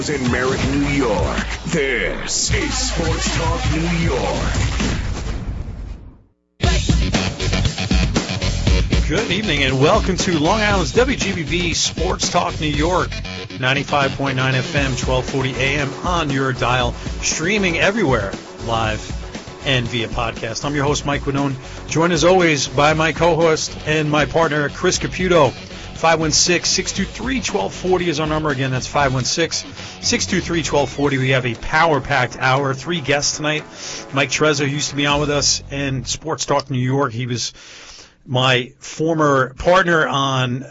In Merritt, New York, this is Sports Talk New York. Good evening and welcome to Long Island's WGBV Sports Talk New York, 95.9 FM, 1240 AM on your dial, streaming everywhere, live and via podcast. I'm your host, Mike Quinone, joined as always by my co-host and my partner, Chris Caputo. 516-623-1240 is our number. Again, that's 516-623-1240. We have a power-packed hour. 3 guests tonight. Mike Trezza, who used to be on with us in Sports Talk New York. He was my former partner on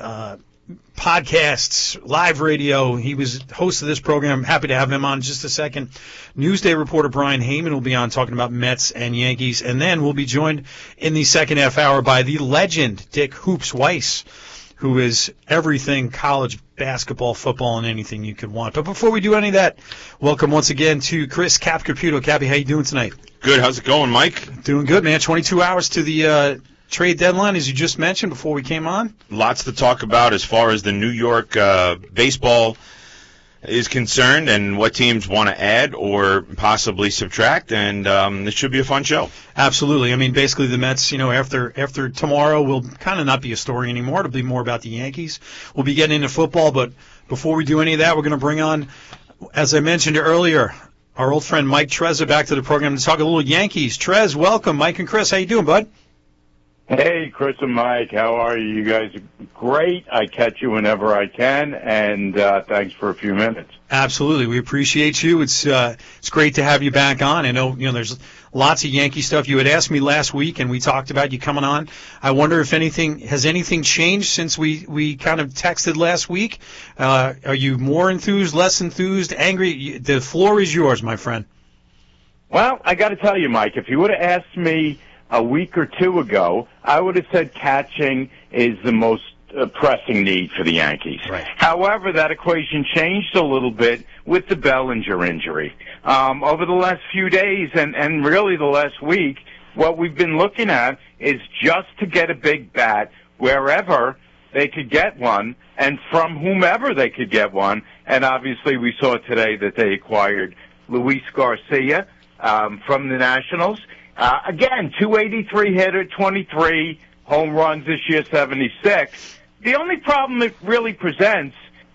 podcasts, live radio. He was host of this program. Happy to have him on in just a second. Newsday reporter Brian Heyman will be on talking about Mets and Yankees. And then we'll be joined in the second half hour by the legend, Dick Hoops Weiss, who is everything college basketball, football, and anything you could want. But before we do any of that, welcome once again to Chris Cap Caputo. Cappy, how you doing tonight? Good. How's it going, Mike? Doing good, man. 22 hours to the trade deadline, as you just mentioned before we came on. Lots to talk about as far as the New York baseball is concerned and what teams want to add or possibly subtract, and it should be a fun show. Absolutely. I mean, basically the Mets, after tomorrow will kind of not be a story anymore. It'll be more about the Yankees. We'll be getting into football, but before we do any of that, we're going to bring on, as I mentioned earlier, our old friend Mike Trezza back to the program to talk a little Yankees. Trez, welcome. Mike and Chris, how you doing, bud? Hey, Chris and Mike, how are you? You guys are great. I catch you whenever I can, and thanks for a few minutes. Absolutely, we appreciate you. It's great to have you back on. I know there's lots of Yankee stuff. You had asked me last week, and we talked about you coming on. I wonder if anything changed since we kind of texted last week. Are you more enthused, less enthused, angry? The floor is yours, my friend. Well, I got to tell you, Mike, if you would have asked me a week or two ago, I would have said catching is the most pressing need for the Yankees. Right. However, that equation changed a little bit with the Bellinger injury. Over the last few days and really the last week, what we've been looking at is just to get a big bat wherever they could get one and from whomever they could get one. And obviously we saw today that they acquired Luis Garcia from the Nationals. Again, 283 hitter, 23 home runs this year, 76. The only problem it really presents,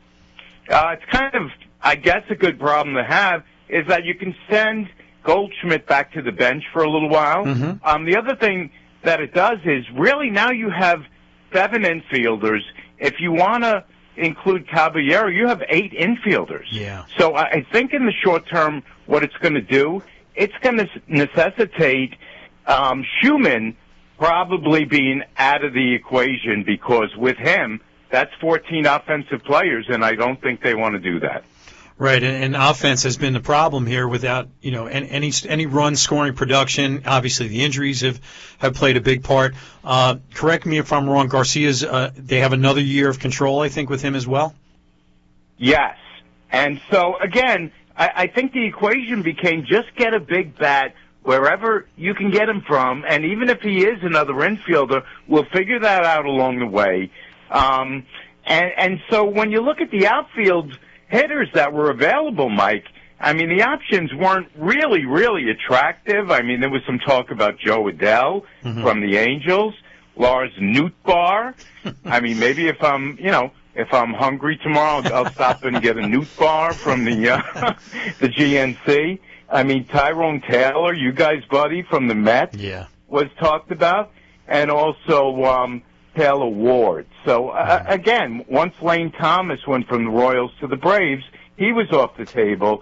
it's kind of, I guess, a good problem to have, is that you can send Goldschmidt back to the bench for a little while. Mm-hmm. The other thing that it does is really now you have 7 infielders. If you want to include Caballero, you have 8 infielders. Yeah. So I think in the short term, what it's going to do, it's going to necessitate Schumann probably being out of the equation, because with him, that's 14 offensive players, and I don't think they want to do that. Right, and offense has been the problem here without any run scoring production. Obviously, the injuries have played a big part. Correct me if I'm wrong. Garcia's they have another year of control, I think, with him as well. Yes, and so again, I think the equation became just get a big bat wherever you can get him from, and even if he is another infielder, we'll figure that out along the way. And so when you look at the outfield hitters that were available, Mike, I mean, the options weren't really, really attractive. I mean, there was some talk about Joe Adell from the Angels, Lars Nootbaar. I mean, maybe if I'm hungry tomorrow, I'll stop and get a Nootbaar from the GNC. I mean, Tyrone Taylor, you guys' buddy from the Mets, was talked about, and also Taylor Ward. So, again, once Lane Thomas went from the Royals to the Braves, he was off the table.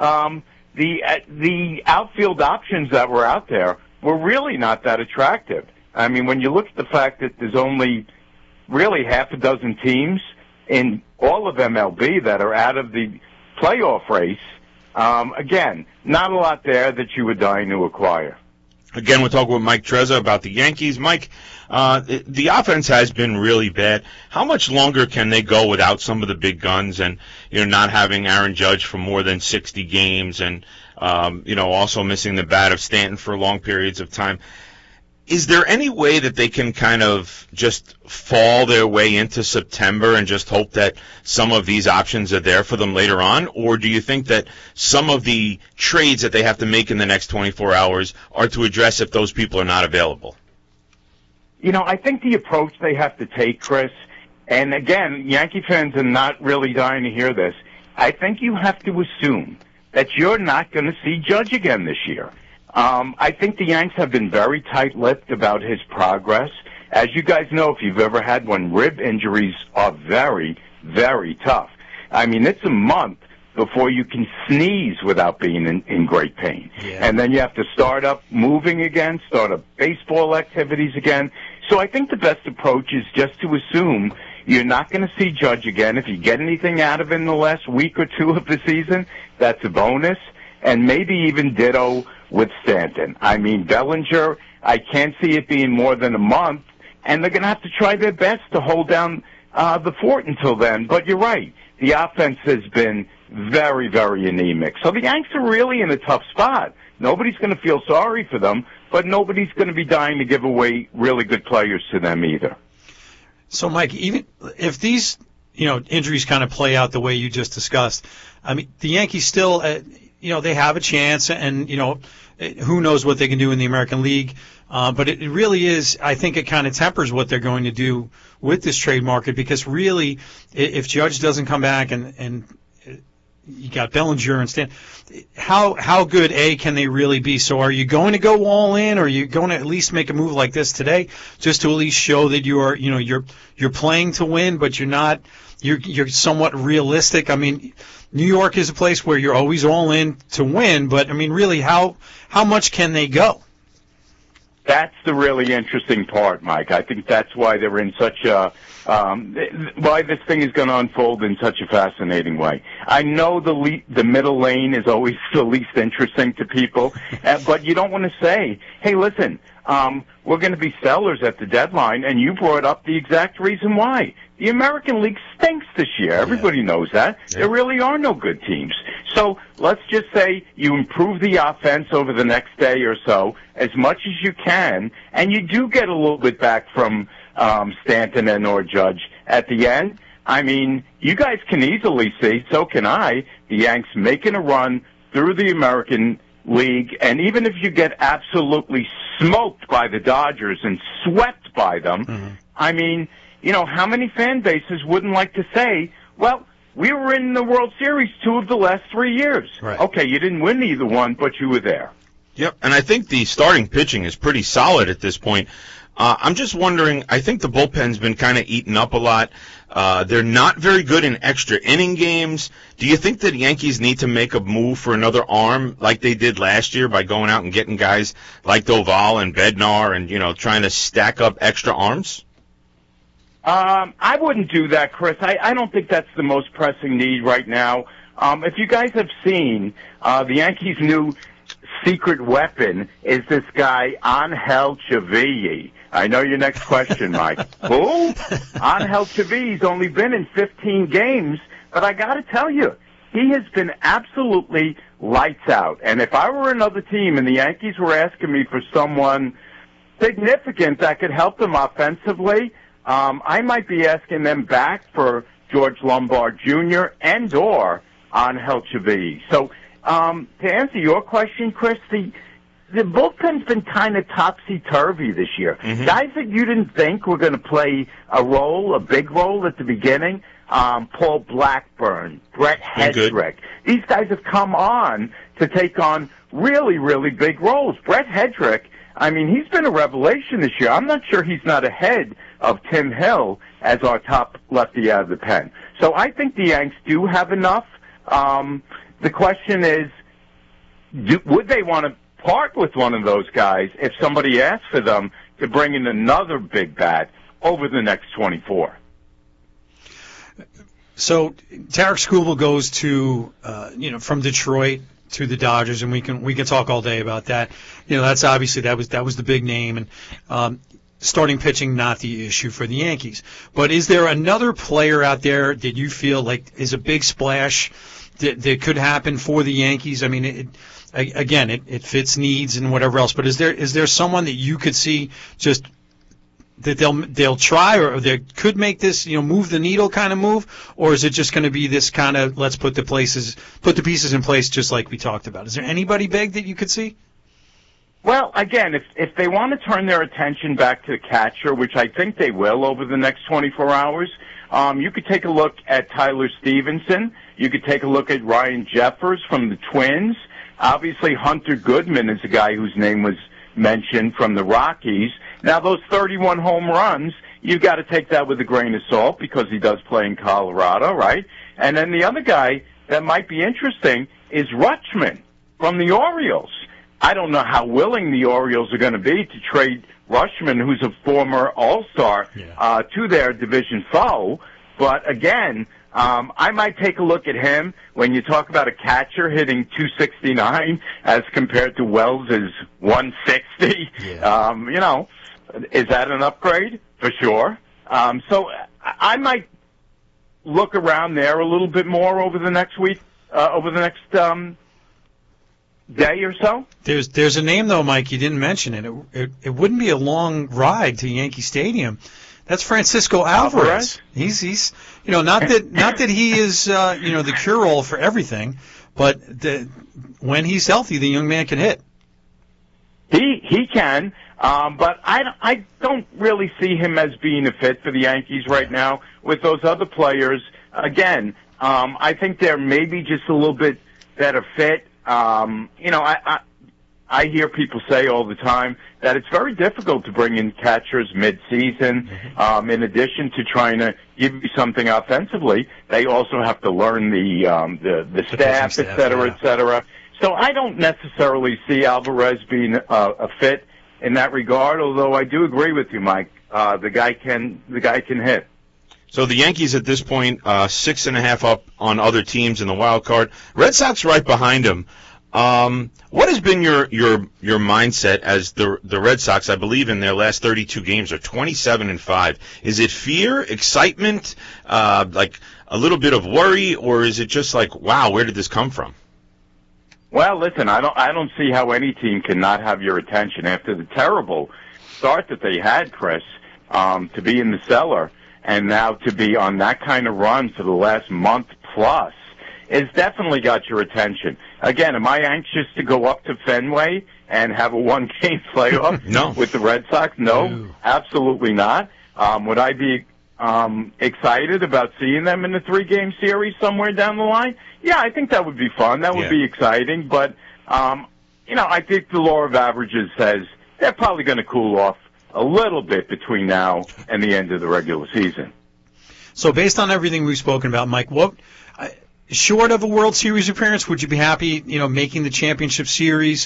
The outfield options that were out there were really not that attractive. I mean, when you look at the fact that there's only really half a dozen teams in all of MLB that are out of the playoff race, again, not a lot there that you were dying to acquire. Again, we're talking with Mike Trezza about the Yankees. Mike, the offense has been really bad. How much longer can they go without some of the big guns and, not having Aaron Judge for more than 60 games and, also missing the bat of Stanton for long periods of time? Is there any way that they can kind of just fall their way into September and just hope that some of these options are there for them later on? Or do you think that some of the trades that they have to make in the next 24 hours are to address if those people are not available? I think the approach they have to take, Chris, and again, Yankee fans are not really dying to hear this, I think you have to assume that you're not going to see Judge again this year. I think the Yanks have been very tight-lipped about his progress. As you guys know, if you've ever had one, rib injuries are very, very tough. I mean, it's a month before you can sneeze without being in great pain. Yeah. And then you have to start up moving again, start up baseball activities again. So I think the best approach is just to assume you're not going to see Judge again. If you get anything out of him in the last week or two of the season, that's a bonus. And maybe even ditto with Stanton. I mean, Bellinger, I can't see it being more than a month, and they're going to have to try their best to hold down the fort until then. But you're right. The offense has been very, very anemic. So the Yanks are really in a tough spot. Nobody's going to feel sorry for them, but nobody's going to be dying to give away really good players to them either. So, Mike, even if these, injuries kind of play out the way you just discussed, I mean, the Yankees still, they have a chance, and, who knows what they can do in the American League. But it really is, I think it kind of tempers what they're going to do with this trade market, because really, if Judge doesn't come back and you got Bellinger and Stan, how good, can they really be? So are you going to go all in, or are you going to at least make a move like this today, just to at least show that you're playing to win, but you're somewhat realistic? I mean, New York is a place where you're always all in to win, but I mean, really, how much can they go? That's the really interesting part, Mike. I think that's why they're in such a why this thing is going to unfold in such a fascinating way. I know the middle lane is always the least interesting to people, but you don't want to say, hey, listen, we're going to be sellers at the deadline, and you brought up the exact reason why. The American League stinks this year. Everybody knows that. Yeah. There really are no good teams. So let's just say you improve the offense over the next day or so as much as you can, and you do get a little bit back from Stanton and or Judge at the end. I mean, you guys can easily see, so can I, the Yanks making a run through the American League, and even if you get absolutely smoked by the Dodgers and swept by them, I mean, how many fan bases wouldn't like to say, well, we were in the World Series 2 of the last 3 years. Right. Okay, you didn't win either one, but you were there. Yep, and I think the starting pitching is pretty solid at this point. I'm just wondering, I think the bullpen's been kind of eaten up a lot. They're not very good in extra inning games. Do you think that the Yankees need to make a move for another arm like they did last year by going out and getting guys like Doval and Bednar and, trying to stack up extra arms? I wouldn't do that, Chris. I don't think that's the most pressing need right now. If you guys have seen, the Yankees' new secret weapon is this guy, Angel Chavilli. I know your next question, Mike. Who? Angel Chavilli's only been in 15 games, but I got to tell you, he has been absolutely lights out. And if I were another team and the Yankees were asking me for someone significant that could help them offensively, I might be asking them back for George Lombard Jr. and or Angel Chavilli. So to answer your question, Chris, the bullpen's been kind of topsy-turvy this year. Guys that you didn't think were going to play a big role at the beginning, Paul Blackburn, Brett Hedrick. These guys have come on to take on really, really big roles. Brett Hedrick, I mean, he's been a revelation this year. I'm not sure he's not ahead of Tim Hill as our top lefty out of the pen. So I think the Yanks do have enough. The question is, would they want to part with one of those guys if somebody asked for them to bring in another big bat over the next 24? So Tarek Skubal goes to, from Detroit to the Dodgers, and we can talk all day about that. That's obviously that was the big name, and starting pitching not the issue for the Yankees. But is there another player out there that you feel like is a big splash that could happen for the Yankees? I mean, it fits needs and whatever else. But is there someone that you could see just that they'll try or they could make this, move the needle kind of move, or is it just going to be this kind of let's put the pieces in place just like we talked about? Is there anybody big that you could see? Well, again, if they want to turn their attention back to the catcher, which I think they will over the next 24 hours, you could take a look at Tyler Stevenson. You could take a look at Ryan Jeffers from the Twins. Obviously, Hunter Goodman is a guy whose name was mentioned from the Rockies. Now, those 31 home runs, you've got to take that with a grain of salt because he does play in Colorado, right? And then the other guy that might be interesting is Rutschman from the Orioles. I don't know how willing the Orioles are going to be to trade Rutschman, who's a former All-Star, to their division foe. But again, I might take a look at him when you talk about a catcher hitting 269 as compared to Wells' 160. Yeah. Is that an upgrade? For sure. So I might look around there a little bit more over the next week, over the next day or so. There's a name though, Mike, you didn't mention it. It wouldn't be a long ride to Yankee Stadium. That's Francisco Alvarez. He's not that he is the cure all for everything, but when he's healthy, the young man can hit. He can, but I don't really see him as being a fit for the Yankees right now with those other players. Again, I think they're maybe just a little bit better fit. I hear people say all the time that it's very difficult to bring in catchers mid-season. In addition to trying to give you something offensively, they also have to learn the staff, et cetera, et cetera. So I don't necessarily see Alvarez being a fit in that regard, although I do agree with you, Mike. The guy can hit. So the Yankees at this point, 6.5 up on other teams in the wild card. Red Sox right behind them. What has been your mindset as the Red Sox? I believe in their last 32 games are 27-5. Is it fear, excitement, like a little bit of worry, or is it just like, wow, where did this come from? Well, listen, I don't see how any team can not have your attention after the terrible start that they had, Chris, to be in the cellar and now to be on that kind of run for the last month plus. It's definitely got your attention. Again, am I anxious to go up to Fenway and have a one-game playoff No. with the Red Sox? No, absolutely not. Would I be excited about seeing them in a 3-game series somewhere down the line? Yeah, I think that would be fun. That would be exciting. But, I think the law of averages says they're probably going to cool off a little bit between now and the end of the regular season. So based on everything we've spoken about, Mike, short of a World Series appearance, would you be happy, making the championship series?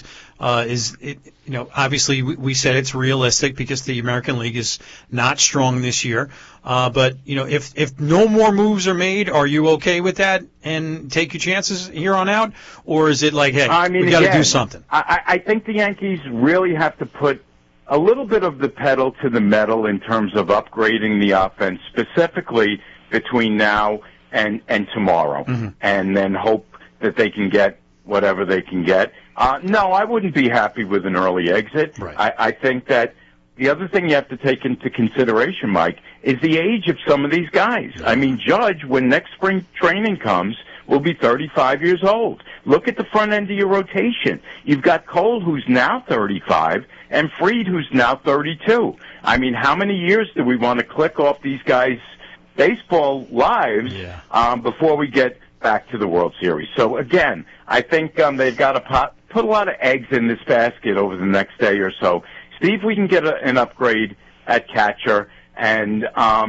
Obviously we said it's realistic because the American League is not strong this year. But if no more moves are made, are you okay with that and take your chances here on out? Or is it like, hey, we got to do something? I think the Yankees really have to put a little bit of the pedal to the metal in terms of upgrading the offense, specifically between now and tomorrow, and then hope that they can get whatever they can get. No, I wouldn't be happy with an early exit. Right. I think that the other thing you have to take into consideration, Mike, is the age of some of these guys. I mean, Judge, when next spring training comes, will be 35 years old. Look at the front end of your rotation. You've got Cole, who's now 35, and Fried, who's now 32. I mean, how many years do we want to click off these guys' baseball lives before we get back to the World Series? So, again, I think they've got to put a lot of eggs in this basket over the next day or so. See if we can get an upgrade at catcher and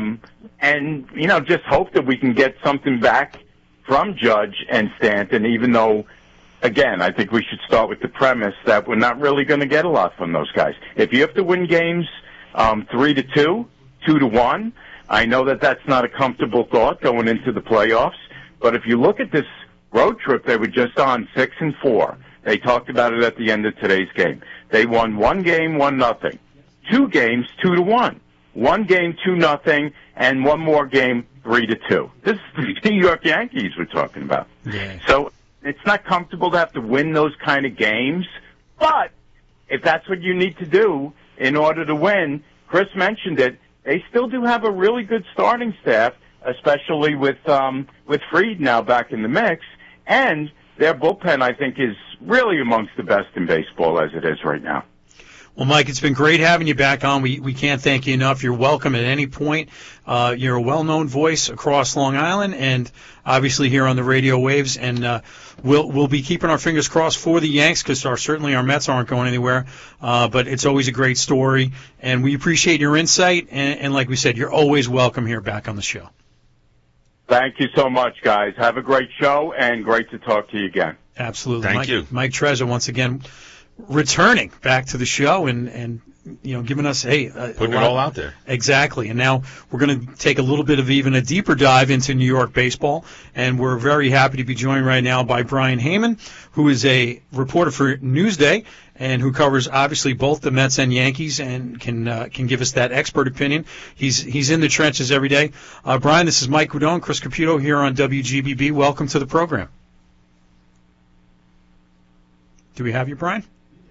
just hope that we can get something back from Judge and Stanton, even though, again, I think we should start with the premise that we're not really going to get a lot from those guys. If you have to win games 3-2, 2-1, I know that that's not a comfortable thought going into the playoffs, but if you look at this road trip, they were just on 6-4. They talked about it at the end of today's game. They won 1 game, 1-0. 2 games, 2-1. 1 game, 2-0, and 1 more game, 3-2. This is the New York Yankees we're talking about. Yeah. So it's not comfortable to have to win those kind of games. But if that's what you need to do in order to win, Chris mentioned it, they still do have a really good starting staff, especially with Fried now back in the mix. And their bullpen, I think, is really amongst the best in baseball as it is right now. Well, Mike, it's been great having you back on. We can't thank you enough. You're welcome at any point. You're a well-known voice across Long Island and obviously here on the radio waves. And we'll be keeping our fingers crossed for the Yanks because certainly our Mets aren't going anywhere. But it's always a great story. And we appreciate your insight. And like we said, you're always welcome here back on the show. Thank you so much, guys. Have a great show and great to talk to you again. Absolutely. Thank you. Mike Trezor, once again, returning back to the show and giving us putting it all out there. Exactly. And now we're going to take a little bit of even a deeper dive into New York baseball, and we're very happy to be joined right now by Brian Heyman, who is a reporter for Newsday and who covers obviously both the Mets and Yankees and can give us that expert opinion. He's in the trenches every day. Brian, this is Mike Guidon, Chris Caputo here on WGBB. Welcome to the program. Do we have you, Brian?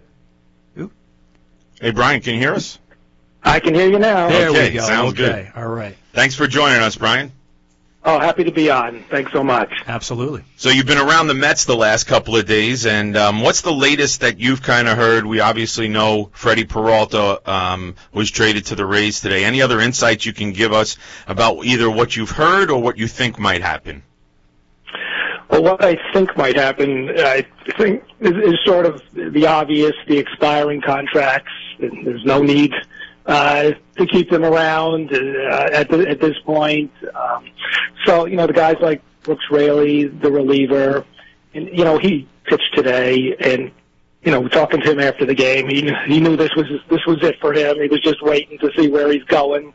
Hey, Brian, can you hear us? I can hear you now. There Okay, we go. sounds okay. good. All right. Thanks for joining us, Brian. Oh, happy to be on. Thanks so much. Absolutely. So you've been around the Mets the last couple of days, and what's the latest that you've kind of heard? We obviously know Freddie Peralta was traded to the Rays today. Any other insights you can give us about either what you've heard or what you think might happen? Well, what I think might happen, I think, is sort of the obvious, the expiring contracts. There's no need to keep them around at this point. So, the guys like Brooks Raley, the reliever, and, he pitched today, and, talking to him after the game, he knew this was it for him. He was just waiting to see where he's going.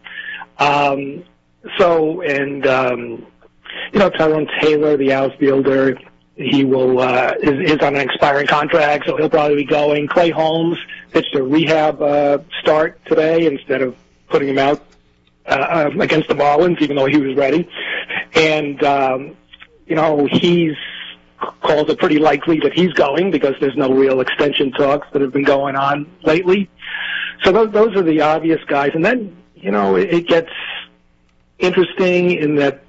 Tyrone Taylor, the outfielder, he will is on an expiring contract, so he'll probably be going. Clay Holmes pitched a rehab start today instead of putting him out against the Marlins, even though he was ready. And he's calls it pretty likely that he's going because there's no real extension talks that have been going on lately. So those are the obvious guys, and then it gets interesting in that.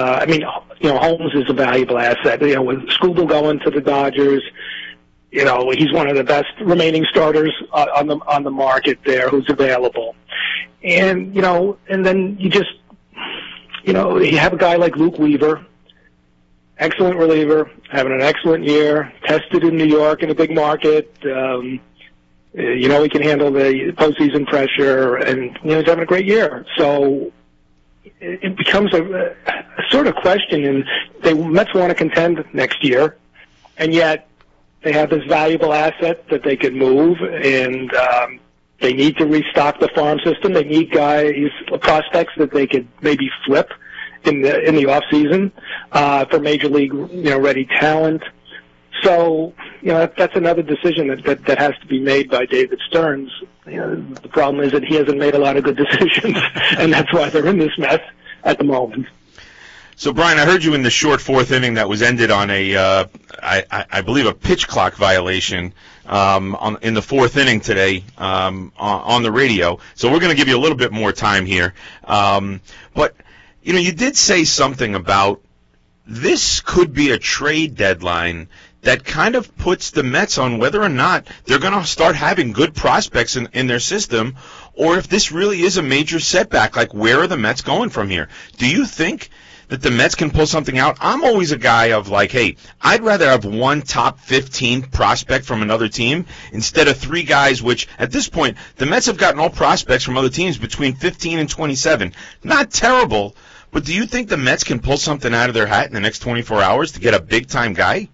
Holmes is a valuable asset. With Skubal going to the Dodgers, he's one of the best remaining starters on the market there who's available. And, and then you just, you have a guy like Luke Weaver, excellent reliever, having an excellent year, tested in New York in a big market. He can handle the postseason pressure, and, he's having a great year. So, it becomes a sort of question, and the Mets want to contend next year, and yet they have this valuable asset that they could move, and they need to restock the farm system. They need prospects that they could maybe flip in the off season for major league ready talent. So that's another decision that has to be made by David Stearns. The problem is that he hasn't made a lot of good decisions, and that's why they're in this mess at the moment. So, Brian, I heard you in the short fourth inning that was ended on I believe a pitch clock violation in the fourth inning today on the radio. So we're going to give you a little bit more time here. But, you did say something about this could be a trade deadline that kind of puts the Mets on whether or not they're going to start having good prospects in their system, or if this really is a major setback, like where are the Mets going from here? Do you think that the Mets can pull something out? I'm always a guy of like, hey, I'd rather have one top 15 prospect from another team instead of three guys, which at this point, the Mets have gotten all prospects from other teams between 15 and 27. Not terrible, but do you think the Mets can pull something out of their hat in the next 24 hours to get a big-time guy?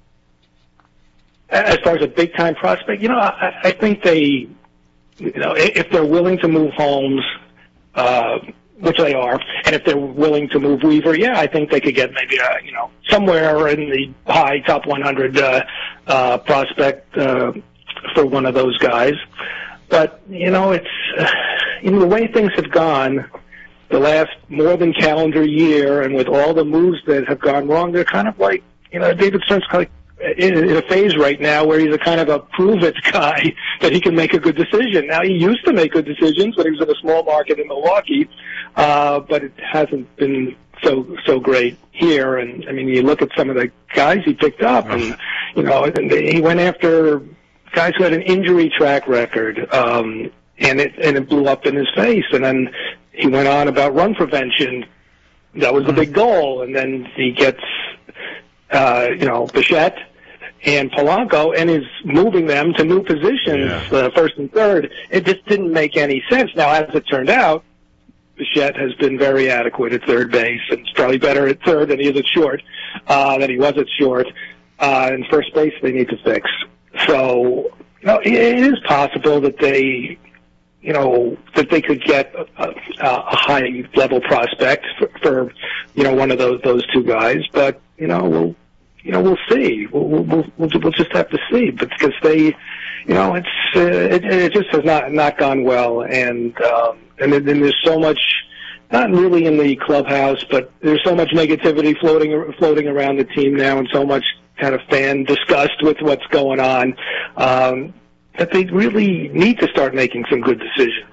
As far as a big-time prospect, I think they, if they're willing to move Holmes, which they are, and if they're willing to move Weaver, I think they could get maybe somewhere in the high top 100 prospect for one of those guys. But it's the way things have gone the last more than calendar year, and with all the moves that have gone wrong, they're kind of like David Stern's kind of in a phase right now where he's a kind of a prove-it guy that he can make a good decision. Now, he used to make good decisions when he was in a small market in Milwaukee, but it hasn't been so great here. And I mean, you look at some of the guys he picked up, and he went after guys who had an injury track record, and it blew up in his face. And then he went on about run prevention. That was the big goal, and then he gets Bichette and Polanco, and is moving them to new positions, first and third. It just didn't make any sense. Now, as it turned out, Bichette has been very adequate at third base, and it's probably better at third than he is at short, than he was at short. And first base they need to fix. So, it is possible that they could get a high level prospect for one of those two guys, but we'll see. We'll just have to see, but because it just has not gone well, and then there's so much, not really in the clubhouse, but there's so much negativity floating around the team now, and so much kind of fan disgust with what's going on, that they really need to start making some good decisions.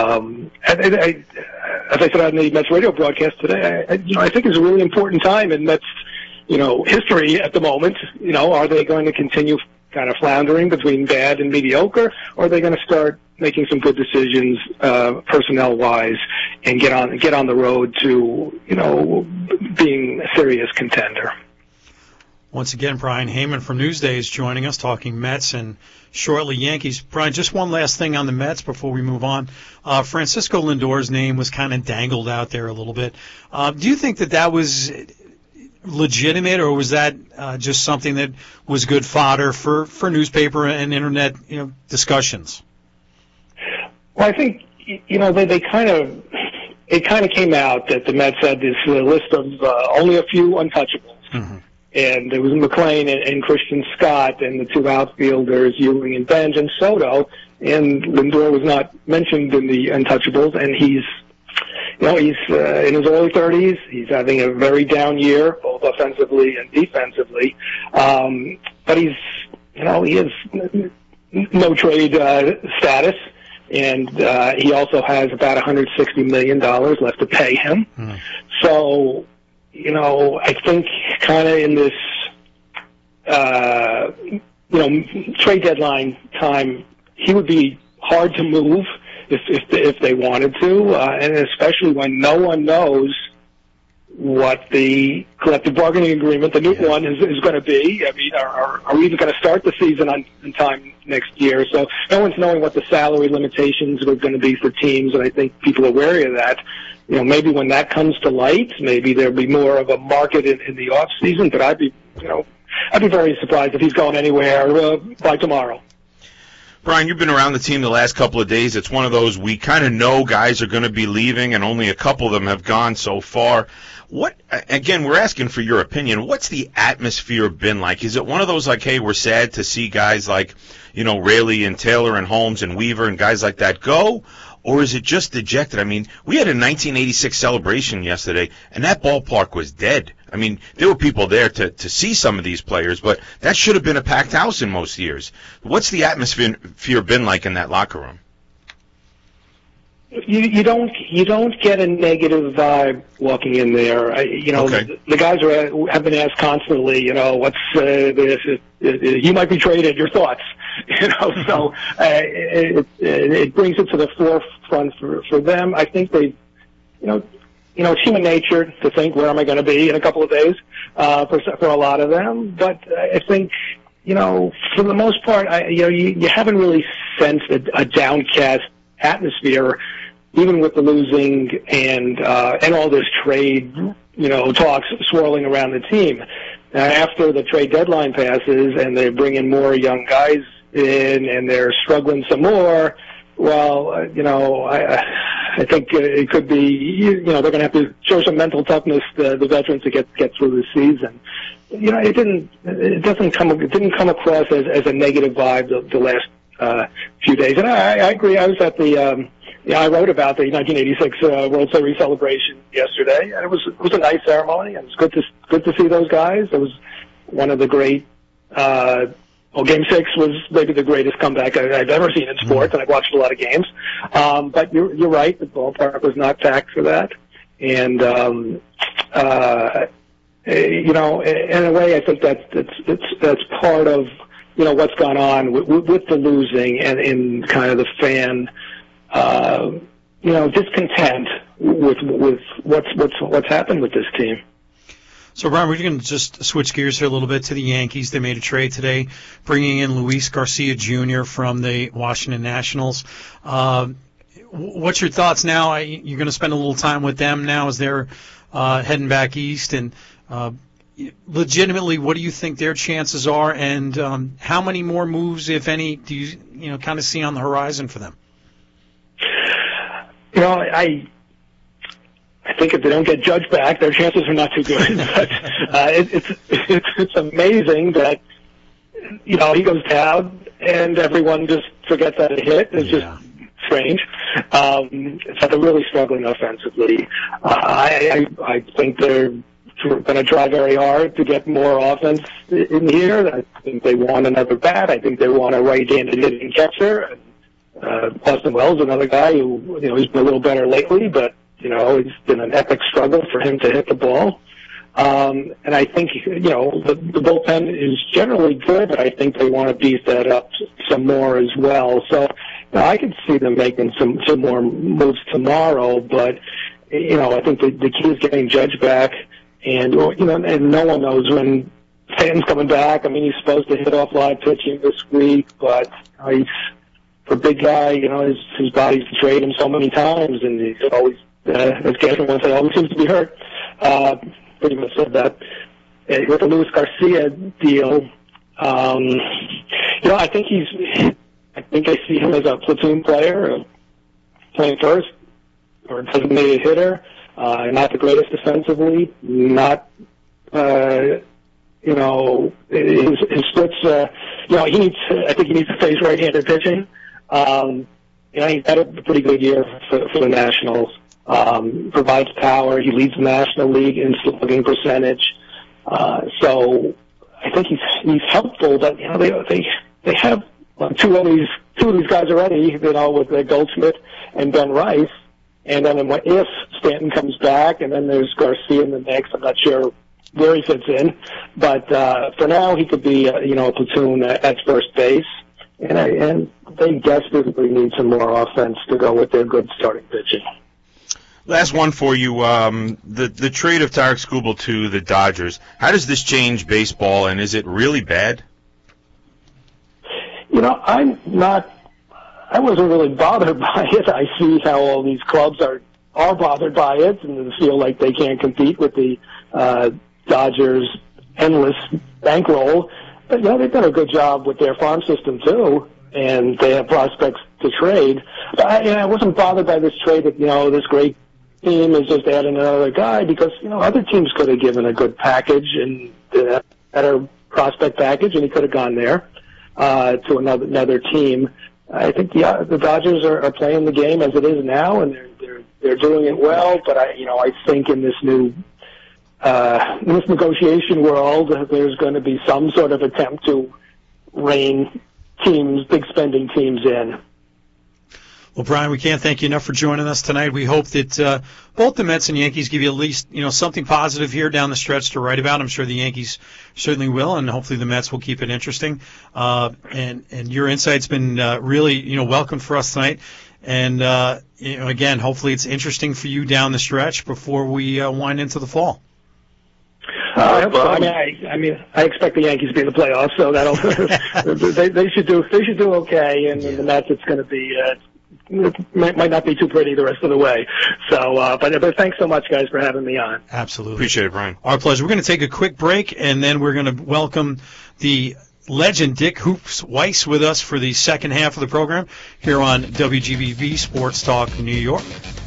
As I said on the Mets radio broadcast today, I think it's a really important time in Mets, history at the moment. Are they going to continue kind of floundering between bad and mediocre, or are they going to start making some good decisions, personnel-wise, and get on the road to, being a serious contender? Once again, Brian Heyman from Newsday is joining us, talking Mets and shortly Yankees. Brian, just one last thing on the Mets before we move on. Francisco Lindor's name was kind of dangled out there a little bit. Do you think that was legitimate, or was that just something that was good fodder for newspaper and internet discussions? Well, I think it kind of came out that the Mets had this list of only a few untouchables. Mm-hmm. And it was McClain and Christian Scott, and the two outfielders, Ewing and Benj, and Soto. And Lindor was not mentioned in the untouchables, and he's in his early 30s. He's having a very down year, both offensively and defensively. But he has no trade status, and he also has about $160 million left to pay him. Mm. So, I think kind of in this, trade deadline time, he would be hard to move if they wanted to, and especially when no one knows what the collective bargaining agreement, the new one, is going to be. I mean, are we even going to start the season on time next year? So no one's knowing what the salary limitations are going to be for teams, and I think people are wary of that. Maybe when that comes to light, maybe there'll be more of a market in the off season. But I'd be very surprised if he's going anywhere by tomorrow. Brian, you've been around the team the last couple of days. It's one of those we kind of know guys are going to be leaving, and only a couple of them have gone so far. Again, we're asking for your opinion. What's the atmosphere been like? Is it one of those like, hey, we're sad to see guys like, Raley and Taylor and Holmes and Weaver and guys like that go? Or is it just dejected? I mean, we had a 1986 celebration yesterday, and that ballpark was dead. I mean, there were people there to see some of these players, but that should have been a packed house in most years. What's the atmosphere been like in that locker room? You don't get a negative vibe walking in there. Okay. The guys have been asked constantly, what's this? You might be traded. Your thoughts, So it brings it to the forefront for them. I think they, it's human nature to think, where am I going to be in a couple of days? For a lot of them, but I think, for the most part, you haven't really sensed a downcast atmosphere, even with the losing and all this trade, talks swirling around the team. After the trade deadline passes and they bring in more young guys in and they're struggling some more, well, I think it could be, they're going to have to show some mental toughness, the veterans, to get through the season. It didn't come across as a negative vibe the last few days. And I agree. I was at the, I wrote about the 1986 World Series celebration yesterday, and it was a nice ceremony, and it's good to see those guys. There was one of the great. Game 6 was maybe the greatest comeback I've ever seen in sports, and I've watched a lot of games. But you're right, the ballpark was not packed for that. And, in a way, I think that's part of, what's gone on with the losing and in kind of the fan, discontent with what's happened with this team. So, Brian, we're going to just switch gears here a little bit to the Yankees. They made a trade today, bringing in Luis Garcia Jr. from the Washington Nationals. What's your thoughts now? You're going to spend a little time with them now as they're heading back east. And legitimately, what do you think their chances are? And how many more moves, if any, do you kind of see on the horizon for them? I think if they don't get Judge back, their chances are not too good. But it's amazing that he goes down and everyone just forgets that it hit. It's just strange. So they're really struggling offensively. I think they're going to try very hard to get more offense in here. I think they want another bat. I think they want a right-handed hitting catcher. Austin Wells, another guy who he's been a little better lately, but it's been an epic struggle for him to hit the ball. And I think, the bullpen is generally good, but I think they want to beef that up some more as well. So, I could see them making some more moves tomorrow, but, I think the key is getting Judge back. And, and no one knows when Stanton's coming back. I mean, he's supposed to hit off live pitching this week, but he's, for a big guy, his body's betrayed him so many times, and he's always, as Gashman once said, always seems to be hurt. Pretty much said that. With the Luis Garcia deal, I think I see him as a platoon player, playing first, or a designated hitter, not the greatest defensively, not, his splits, I think he needs to face right-handed pitching. He's had a pretty good year for the Nationals. Provides power. He leads the National League in slugging percentage. So I think he's helpful. That they have two of these guys already. With Goldschmidt and Ben Rice. And then if Stanton comes back, and then there's Garcia in the mix, I'm not sure where he fits in. But for now, he could be a platoon at first base. And they desperately need some more offense to go with their good starting pitching. Last one for you. The trade of Tarik Skubal to the Dodgers. How does this change baseball, and is it really bad? I wasn't really bothered by it. I see how all these clubs are bothered by it and feel like they can't compete with the Dodgers' endless bankroll. But, they've done a good job with their farm system, too, and they have prospects to trade. But I wasn't bothered by this trade that, this great team is just adding another guy because, other teams could have given a good package and a better prospect package, and he could have gone there to another team. I think the Dodgers are playing the game as it is now, and they're doing it well. But I think in this new in this negotiation world, there's going to be some sort of attempt to rein big spending teams in. Well, Brian, we can't thank you enough for joining us tonight. We hope that both the Mets and Yankees give you at least, something positive here down the stretch to write about. I'm sure the Yankees certainly will, and hopefully the Mets will keep it interesting. And your insight's been really, welcome for us tonight. And again, hopefully it's interesting for you down the stretch before we wind into the fall. I expect the Yankees to be in the playoffs, so that'll they should do okay. And the Mets, it's going to be. Might not be too pretty the rest of the way. So, but thanks so much, guys, for having me on. Absolutely. Appreciate it, Brian. Our pleasure. We're going to take a quick break, and then we're going to welcome the legend Dick Hoops Weiss with us for the second half of the program here on WGBV Sports Talk New York.